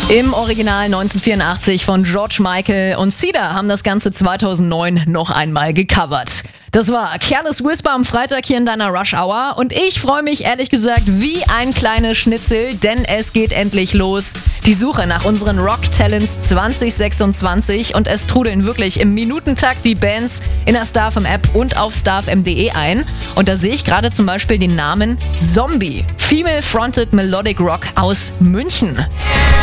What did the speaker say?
Im Original 1984 von George Michael und Cedar haben das Ganze 2009 noch einmal gecovert. Das war Careless Whisper am Freitag hier in deiner Rush Hour und ich freue mich ehrlich gesagt wie ein kleines Schnitzel, denn es geht endlich los. Die Suche nach unseren Rock Talents 2026 und es trudeln wirklich im Minutentakt die Bands in der StarFM App und auf starfm.de ein. Und da sehe ich gerade zum Beispiel den Namen Zombie, Female Fronted Melodic Rock aus München.